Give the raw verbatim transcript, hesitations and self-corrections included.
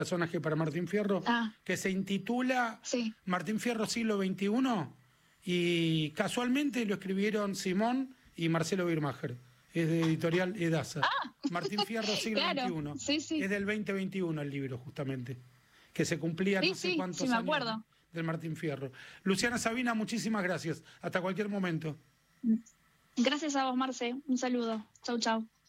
personaje para Martín Fierro, ah. que se intitula sí. Martín Fierro siglo veintiuno, y casualmente lo escribieron Simón y Marcelo Birmacher. Es de editorial Edasa. Ah. Martín Fierro siglo claro. veintiuno. Sí, sí. Es del veinte veintiuno el libro, justamente. Que se cumplía sí, no sé sí, cuántos sí, me años acuerdo. del Martín Fierro. Luciana Sabina, muchísimas gracias. Hasta cualquier momento. Gracias a vos, Marce. Un saludo. Chau, chau.